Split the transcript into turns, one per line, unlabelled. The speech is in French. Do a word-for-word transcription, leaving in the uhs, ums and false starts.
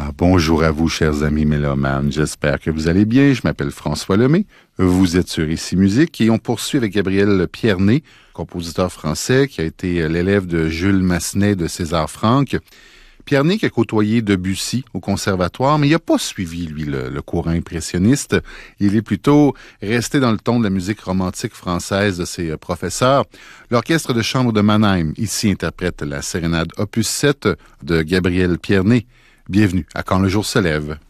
Ah, bonjour à vous, chers amis mélomanes. J'espère que vous allez bien. Je m'appelle François Lemay. Vous êtes sur Ici Musique et on poursuit avec Gabriel Pierné, compositeur français qui a été l'élève de Jules Massenet de César Franck. Pierné qui a côtoyé Debussy au conservatoire, mais il n'a pas suivi, lui, le, le courant impressionniste. Il est plutôt resté dans le ton de la musique romantique française de ses professeurs. L'orchestre de chambre de Mannheim, ici, interprète la sérénade opus sept de Gabriel Pierné. Bienvenue à Quand le jour se lève.